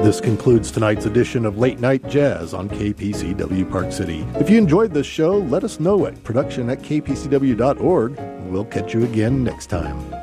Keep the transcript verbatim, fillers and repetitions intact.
This concludes tonight's edition of Late Night Jazz on K P C W Park City. If you enjoyed this show, let us know at production at k p c w dot org. We'll catch you again next time.